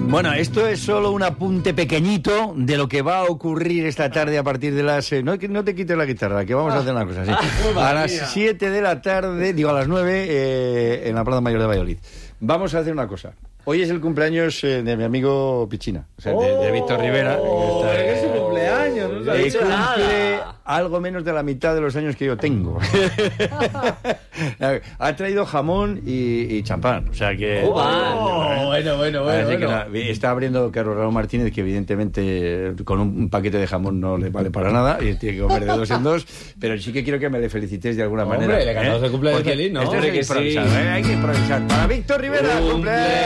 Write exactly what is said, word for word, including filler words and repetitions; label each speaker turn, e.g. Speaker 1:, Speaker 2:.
Speaker 1: Bueno, esto es solo un apunte pequeñito de lo que va a ocurrir esta tarde a partir de las... Eh, no, no te quites la guitarra, que vamos a hacer una cosa así. A las siete de la tarde, digo a las nueve, eh, en la Plaza Mayor de Valladolid. Vamos a hacer una cosa. Hoy es el cumpleaños eh, de mi amigo Pichina, o sea, de, de Víctor Rivera.
Speaker 2: Oh,
Speaker 1: que está,
Speaker 2: es su cumpleaños, no se ha
Speaker 1: eh,
Speaker 2: dicho
Speaker 1: cumple
Speaker 2: nada.
Speaker 1: algo menos de la mitad de los años que yo tengo. Ha traído jamón y, y champán, o sea que...
Speaker 2: Oh, oh, bueno, bueno, bueno.
Speaker 1: Así que
Speaker 2: bueno.
Speaker 1: nada, está abriendo Carlos Raúl Martínez, que evidentemente con un paquete de jamón no le vale para nada y tiene que comer de dos en dos, pero sí que quiero que me le felicitéis de alguna
Speaker 2: Hombre,
Speaker 1: manera.
Speaker 2: le cantamos
Speaker 1: ¿eh?
Speaker 2: el cumpleaños
Speaker 1: Porque
Speaker 2: feliz, ¿no?
Speaker 1: Esto es
Speaker 2: Hombre, que
Speaker 1: improvisar,
Speaker 2: sí.
Speaker 1: ¿eh? Hay que improvisar. Para Víctor Rivera,
Speaker 2: Cumple.
Speaker 1: cumple.